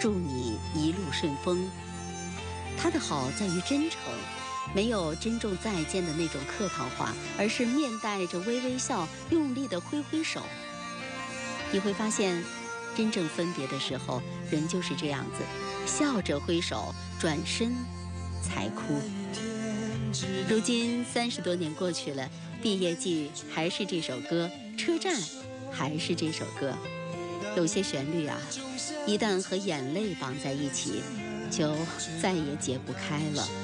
祝你一路顺风。他的好在于真诚，没有珍重再见的那种客套话，而是面带着微微笑，用力地挥挥手。你会发现，真正分别的时候，人就是这样子，笑着挥手，转身才哭。如今30多年过去了，毕业季还是这首歌，车站还是这首歌。有些旋律啊，一旦和眼泪绑在一起，就再也解不开了。